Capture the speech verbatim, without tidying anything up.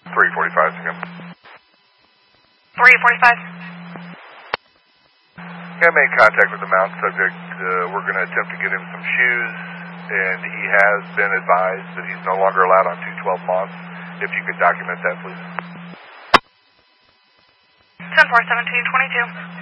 three forty-five again. three forty-five. Yeah, made contact with the mount subject. Uh, we're going to attempt to get him some shoes, and he has been advised that he's no longer allowed on two twelve moths. If you could document that, please. ten four seventeen twenty-two.